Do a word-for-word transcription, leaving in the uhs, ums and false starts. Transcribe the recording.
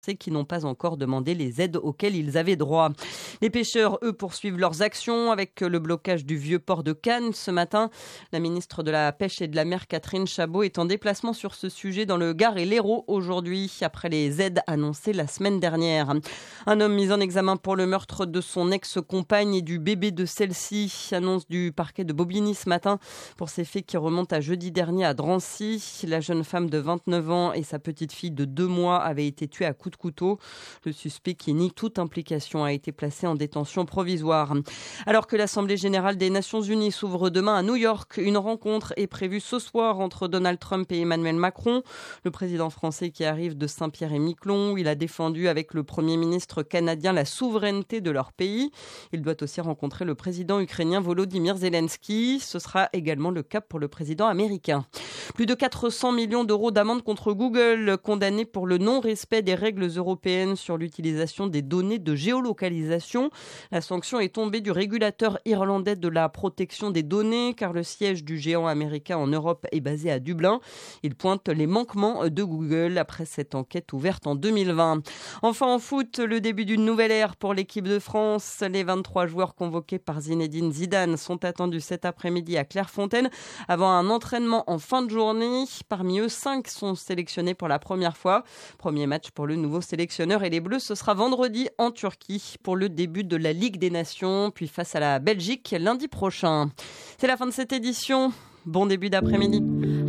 qui n'ont pas encore demandé les aides auxquelles ils avaient droit. Les pêcheurs, eux, poursuivent leurs actions avec le blocage du vieux port de Cannes ce matin. La ministre de la Pêche et de la Mer, Catherine Chabot, est en déplacement sur ce sujet dans le Gard et l'Hérault aujourd'hui, après les aides annoncées la semaine dernière. Un homme mis en examen pour le meurtre de son ex-compagne et du bébé de celle-ci, annonce du parquet de Bobigny ce matin pour ces faits qui remontent à jeudi dernier à Drancy. La jeune femme de vingt-neuf ans et sa petite fille de deux mois avaient été tuées à coups de couteau. Le suspect qui nie toute implication a été placé en détention provisoire. Alors que l'Assemblée générale des Nations unies s'ouvre demain à New York, une rencontre est prévue ce soir entre Donald Trump et Emmanuel Macron. Le président français qui arrive de Saint-Pierre-et-Miquelon, où il a défendu avec le Premier ministre canadien la souveraineté de leur pays. Il doit aussi rencontrer le président ukrainien Volodymyr Zelensky. Ce sera également le cas pour le président américain. Plus de quatre cents millions d'euros d'amende contre Google, condamné pour le non-respect des règles européennes sur l'utilisation des données de géolocalisation. La sanction est tombée du régulateur irlandais de la protection des données, car le siège du géant américain en Europe est basé à Dublin. Il pointe les manquements de Google après cette enquête ouverte en deux mille vingt. Enfin en foot, le début d'une nouvelle ère pour l'équipe de France. Les vingt-trois joueurs convoqués par Zinedine Zidane sont attendus cet après-midi à Clairefontaine avant un entraînement en fin de journée. Parmi eux, cinq sont sélectionnés pour la première fois. Premier match pour le nouveau sélectionneur et les Bleus, ce sera vendredi en Turquie pour le début de la Ligue des Nations, puis face à la Belgique lundi prochain. C'est la fin de cette édition. Bon début d'après-midi.